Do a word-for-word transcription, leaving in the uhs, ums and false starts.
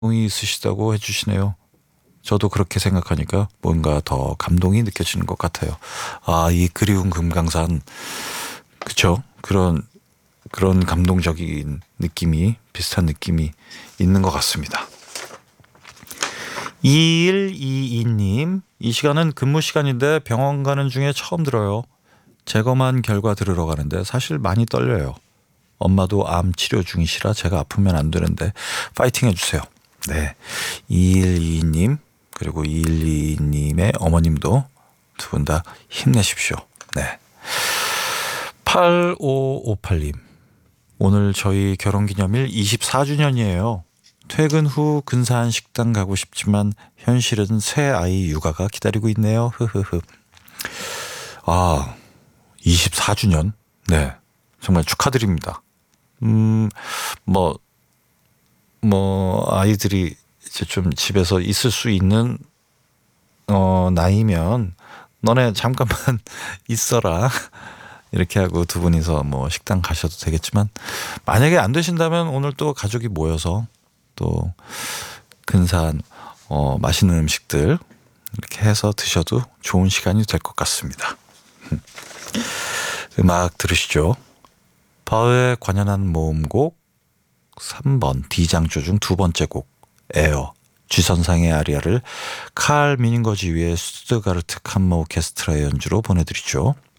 감동이 있으시다고 해주시네요. 저도 그렇게 생각하니까 뭔가 더 감동이 느껴지는 것 같아요. 아, 이 그리운 금강산, 그쵸? 그런 그런 감동적인 느낌이, 비슷한 느낌이 있는 것 같습니다. 이일이이 님, 이 시간은 근무 시간인데 병원 가는 중에 처음 들어요. 제거만 결과 들으러 가는데 사실 많이 떨려요. 엄마도 암 치료 중이시라 제가 아프면 안 되는데 파이팅 해주세요. 네, 이일이이 님 그리고 이일이이 님의 어머님도 두 분 다 힘내십시오. 네. 팔오오팔 님, 오늘 저희 결혼기념일 이십사 주년이에요. 퇴근 후 근사한 식당 가고 싶지만 현실은 새 아이 육아가 기다리고 있네요. 흐흐흐. 아, 이십사 주년. 네, 정말 축하드립니다. 음, 뭐, 뭐, 아이들이 이제 좀 집에서 있을 수 있는, 어, 나이면, 너네 잠깐만 있어라. 이렇게 하고 두 분이서 뭐 식당 가셔도 되겠지만, 만약에 안 되신다면 오늘 또 가족이 모여서 또 근사한, 어, 맛있는 음식들 이렇게 해서 드셔도 좋은 시간이 될 것 같습니다. 음악 들으시죠. 바흐의 관현한 모음곡 삼 번 D장조 중 두 번째 곡 에어, G선상의 아리아를 칼 미닝거 지휘의 스투트가르트 캄머 오케스트라의 연주로 보내드리죠.